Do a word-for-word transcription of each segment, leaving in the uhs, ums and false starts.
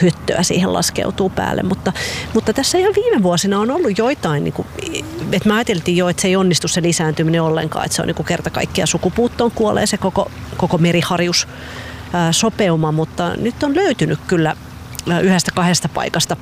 höttöä siihen laskeutuu päälle. Mutta, mutta tässä ihan viime vuosina on ollut joitain, niin kuin, että me ajateltiin jo, että se ei onnistu se lisääntyminen ollenkaan, että se on niin kuin kerta kaikkiaan sukupuuttoon kuolee se koko, koko meriharjus ää, sopeuma, mutta nyt on löytynyt kyllä ää, yhdestä kahdesta paikasta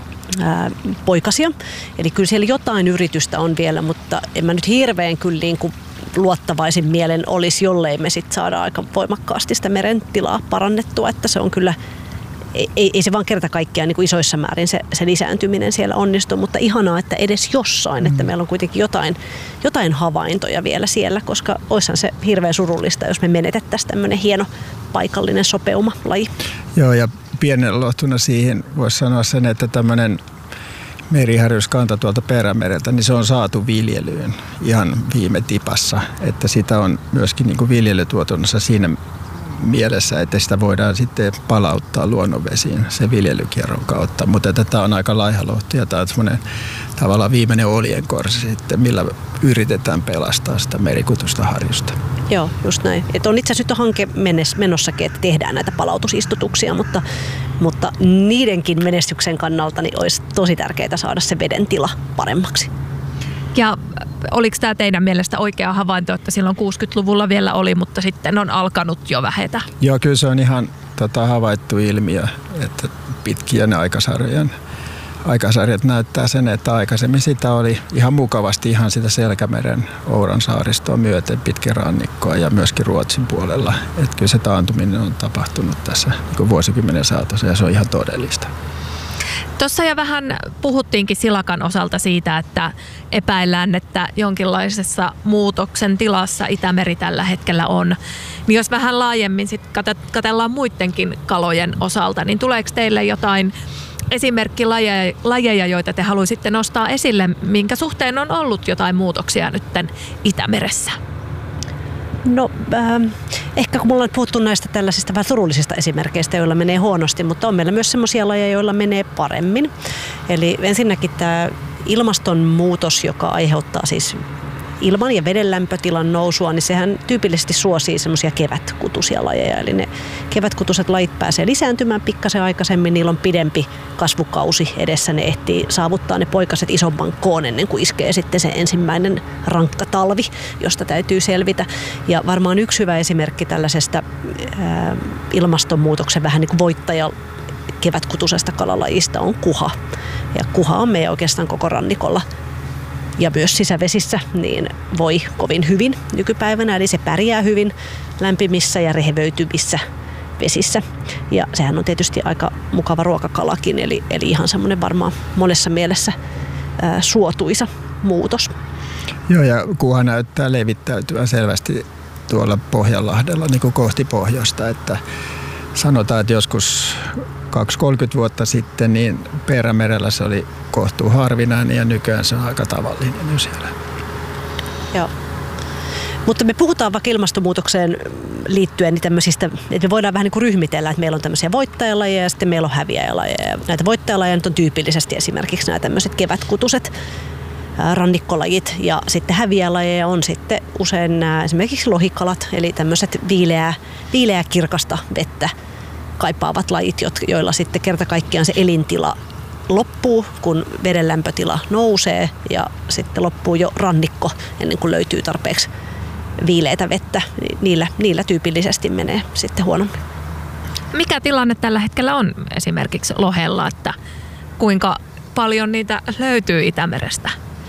ää, poikasia. Eli kyllä siellä jotain yritystä on vielä, mutta en mä nyt hirveän kyllä niin kuin luottavaisin mielen olisi, jollei me sit saada aika voimakkaasti sitä meren tilaa parannettua, että se on kyllä, ei, ei se vaan kerta kaikkiaan niin kuin isoissa määrin se, se lisääntyminen siellä onnistuu, mutta ihanaa, että edes jossain, mm. että meillä on kuitenkin jotain, jotain havaintoja vielä siellä, koska olisihan se hirveän surullista, jos me menetettäisiin tämmöinen hieno paikallinen sopeuma-laji. Joo, ja pienen lohtuna siihen voisi sanoa sen, että tämmöinen meriharjuskanta tuolta Perämereltä, niin se on saatu viljelyyn ihan viime tipassa, että sitä on myöskin niin kuin viljelytuotannossa siinä mielessä, että sitä voidaan sitten palauttaa luonnonvesiin sen viljelykierron kautta, mutta tätä on aika laiha lohti ja tämä on semmoinen tavallaan viimeinen oljenkorsi sitten, millä yritetään pelastaa sitä merikutusta harjusta. Joo, just näin. Et on itse asiassa nyt hanke menossakin, että tehdään näitä palautusistutuksia, mutta, mutta niidenkin menestyksen kannalta niin olisi tosi tärkeää saada se veden tila paremmaksi. Ja oliko tämä teidän mielestä oikea havainto, että silloin kuusikymmentäluvulla vielä oli, mutta sitten on alkanut jo vähetä? Joo, kyllä se on ihan tota, havaittu ilmiö, että pitkien aikasarjojen aikasarjat näyttää sen, että aikaisemmin sitä oli ihan mukavasti ihan sitä Selkämeren Ouran saaristoa myöten pitkin rannikkoa ja myöskin Ruotsin puolella. Että kyllä se taantuminen on tapahtunut tässä niin vuosikymmenen saatossa ja se on ihan todellista. Tuossa jo vähän puhuttiinkin silakan osalta siitä, että epäillään, että jonkinlaisessa muutoksen tilassa Itämeri tällä hetkellä on. Niin jos vähän laajemmin sit katsellaan muidenkin kalojen osalta, niin tuleeko teille jotain esimerkkilajeja, joita te haluaisitte nostaa esille, minkä suhteen on ollut jotain muutoksia nytten Itämeressä? No äh, ehkä kun mulla on puhuttu näistä tällaisista vähän surullisista esimerkkeistä, joilla menee huonosti, mutta on meillä myös sellaisia lajeja, joilla menee paremmin. Eli ensinnäkin tämä ilmastonmuutos, joka aiheuttaa siis ilman ja veden lämpötilan nousua, niin sehän tyypillisesti suosii semmoisia kevätkutusia lajeja. Eli ne kevätkutuset lajit pääsee lisääntymään pikkasen aikaisemmin, niillä on pidempi kasvukausi edessä, ne ehtii saavuttaa ne poikaset isomman koon ennen kuin iskee sitten se ensimmäinen rankka talvi, josta täytyy selvitä. Ja varmaan yksi hyvä esimerkki tällaisesta ää, ilmastonmuutoksen vähän niin kuin voittaja kevätkutusesta kalalajista on kuha. Ja kuha on meidän oikeastaan koko rannikolla ja myös sisävesissä, niin voi kovin hyvin nykypäivänä, eli se pärjää hyvin lämpimissä ja rehevöityvissä vesissä. Ja sehän on tietysti aika mukava ruokakalakin, eli, eli ihan semmoinen varmaan monessa mielessä ää, suotuisa muutos. Joo, ja kuha näyttää levittäytyä selvästi tuolla Pohjanlahdella niin kuin kohti pohjoista, että sanotaan, että joskus kaksikymmentä kolmekymmentä vuotta sitten niin Perämerellä se oli kohtuu harvinainen ja nykyään se on aika tavallinen jo siellä. Joo. Mutta me puhutaan vaikka ilmastonmuutokseen liittyen niin tämmöisistä, että me voidaan vähän niin kuin ryhmitellä, että meillä on tämmöisiä voittajalajeja ja sitten meillä on häviäjälajeja. Näitä voittajalajeja nyt on tyypillisesti esimerkiksi nämä tämmöiset kevätkutuset, rannikkolajit, ja sitten häviäjälajeja on sitten usein nämä esimerkiksi lohikalat, eli tämmöiset viileää, viileää kirkasta vettä kaipaavat lajit, joilla sitten kerta kaikkiaan se elintila loppuu, kun veden lämpötila nousee, ja sitten loppuu jo rannikko ennen kuin löytyy tarpeeksi viileitä vettä. Niillä, niillä tyypillisesti menee sitten huonommin. Mikä tilanne tällä hetkellä on esimerkiksi lohella, että kuinka paljon niitä löytyy Itämerestä?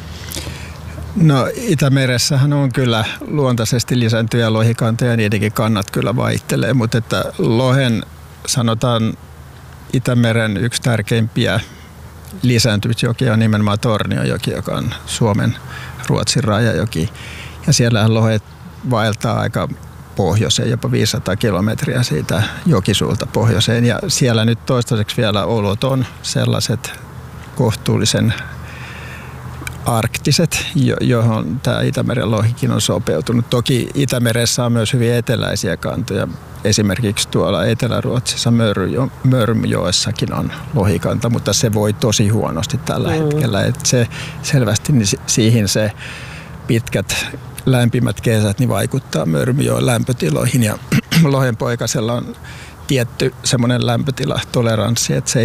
No Itämeressähän on kyllä luontaisesti lisääntyjä lohikantoja ja niidenkin kannat kyllä vaihtelee, mutta että lohen sanotaan Itämeren yksi tärkeimpiä lisääntymisjokia on nimenomaan Tornionjoki, joka on Suomen Ruotsin rajajoki. Ja siellähän lohet vaeltaa aika pohjoiseen, jopa viisisataa kilometriä siitä jokisuulta pohjoiseen. Ja siellä nyt toistaiseksi vielä olot on sellaiset kohtuullisen arktiset, johon tämä Itämeren lohikin on sopeutunut. Toki Itämeressä on myös hyvin eteläisiä kantoja. Esimerkiksi tuolla Etelä-Ruotsissa Mörmjoessakin on lohikanta, mutta se voi tosi huonosti tällä mm. hetkellä. Et se selvästi niin siihen se pitkät lämpimät kesät niin vaikuttaa Mörmjoen lämpötiloihin ja lohenpoikasella on tietty semmoinen lämpötilatoleranssi, että se